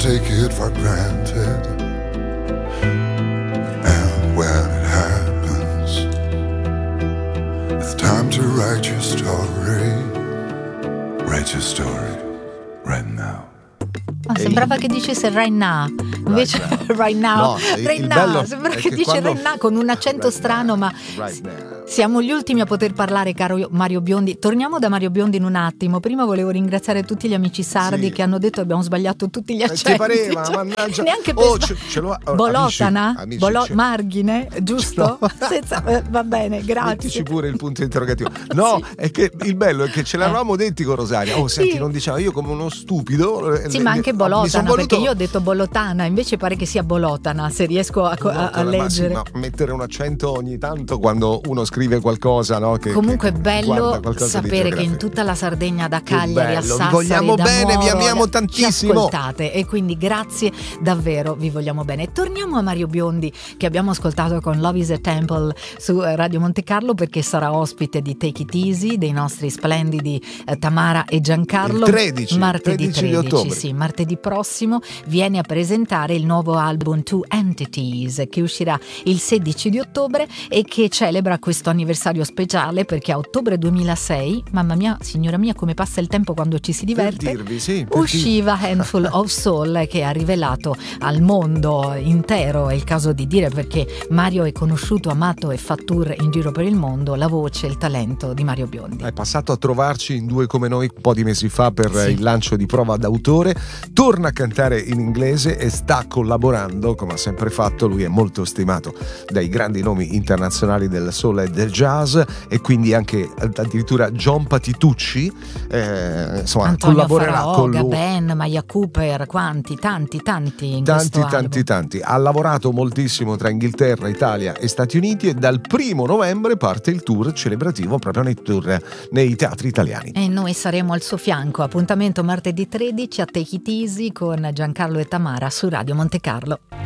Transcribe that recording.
take it for granted. And when it happens, it's time to write your story. Write your story right now. Sembrava che dicesse right now, invece right now, No, right il now. bello Sembra è che che dice quando- right now con un accento Right strano, now, ma right now. siamo gli ultimi a poter parlare, caro Mario Biondi. Torniamo da Mario Biondi in un attimo. Prima volevo ringraziare tutti gli amici sardi Sì. che hanno detto che abbiamo sbagliato tutti gli accenti. Ti pareva, Cioè, mannaggia. neanche per ce l'ho. Bolotana, Amici, ce- Marghine, giusto? Senza, va bene, grazie. Mettici pure il punto interrogativo. No, Sì. è che il bello è che ce l'avevamo detti con Rosaria. Oh, senti, Sì. non diceva io come uno stupido. Sì, ma anche mi son Bolotana, voluto- perché io ho detto Bolotana, invece pare che sia Bolotana, se riesco a Bolotana, leggere. ma mettere un accento ogni tanto quando uno scrive qualcosa, no? Comunque è che bello guarda qualcosa di sapere che in geografia. tutta la Sardegna, da Che Cagliari a bello, vi Sassari, vogliamo da bene, vi Nuoro, amiamo ci tantissimo. ascoltate, e quindi grazie davvero, vi vogliamo bene. Torniamo a Mario Biondi, che abbiamo ascoltato con Love is a Temple su Radio Monte Carlo, perché sarà ospite di Take It Easy, dei nostri splendidi Tamara e Giancarlo. Il 13, martedì 13 di ottobre. sì, martedì prossimo viene a presentare il nuovo album Two Entities, che uscirà il 16 di ottobre e che celebra questo anniversario speciale, perché a ottobre 2006, mamma mia, signora mia, come passa il tempo quando ci si diverte, Per dirvi, sì, per usciva Handful of Soul, che ha rivelato al mondo intero, è il caso di dire, perché Mario è conosciuto, amato e fa tour in giro per il mondo, la voce, il talento di Mario Biondi. È passato a trovarci in Due Come Noi un po' di mesi fa per Sì. il lancio di Prova d'autore, torna a cantare in inglese e sta collaborando come ha sempre fatto. Lui è molto stimato dai grandi nomi internazionali del soul e del jazz, e quindi anche addirittura John Patitucci insomma Antonio collaborerà con Faraoga, lui. Ben, Maya Cooper, quanti, tanti in questo album. Tanti. Ha lavorato moltissimo tra Inghilterra, Italia e Stati Uniti, e dal 1 novembre parte il tour celebrativo proprio nei teatri italiani. E noi saremo al suo fianco. Appuntamento martedì 13 a Take It Easy con Giancarlo e Tamara su Radio Monte Carlo.